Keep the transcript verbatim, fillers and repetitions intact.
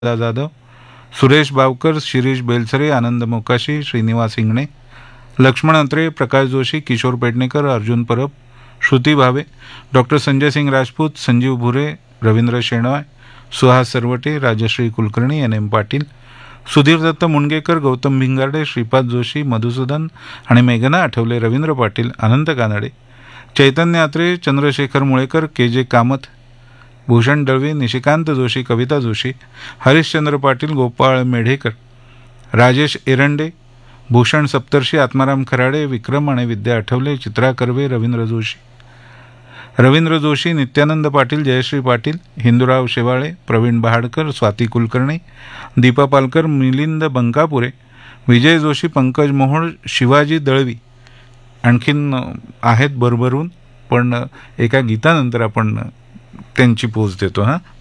दादा जाधव, सुरेश बावकर, शिरीष बेलसरे, आनंद मोकाशी, श्रीनिवास इंगणे, लक्ष्मण अत्रे, प्रकाश जोशी, किशोर पेडणेकर, अर्जुन परब, श्रुती भावे, डॉक्टर संजय सिंग राजपूत, संजीव भुरे, Ravindra शेणवाय, Suhas Sarwate, Rajshri Kulkarni, N M Patil, Sudhir Datta Mungekar, Gautam Bhingarde, Shripad Joshi, Madhusudan आणि मेघना आठवले, रवींद्र पाटील, अनंत कानडे, चैतन्य आत्रे, चंद्रशेखर मुळेकर, के जे कामत, भूषण दळवी, निशिकांत जोशी, कविता जोशी, हरिश्चंद्र पाटील, गोपाळ मेढेकर, राजेश एरंडे, भूषण सप्तर्षी, आत्माराम खराडे, विक्रम आणि विद्या आठवले, चित्रा कर्वे, रवींद्र जोशी रवींद्र जोशी, नित्यानंद पाटील, जयश्री पाटील, हिंदुराव शेवाळे, प्रवीण बहाडकर, स्वाती कुलकर्णी, दीपा पालकर, मिलिंद बंकापुरे, विजय जोशी, पंकज मोहोळ, शिवाजी दळवी. आणखीन आहेत भरभरून, पण एका गीतानंतर आपण त्यांची पोच देतो. हां.